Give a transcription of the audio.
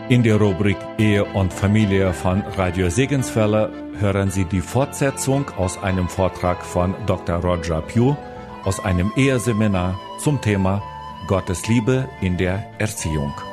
In der Rubrik Ehe und Familie von Radio Segenswelle hören Sie die Fortsetzung aus einem Vortrag von Dr. Roger Pugh aus einem Eheseminar zum Thema Gottes Liebe in der Erziehung.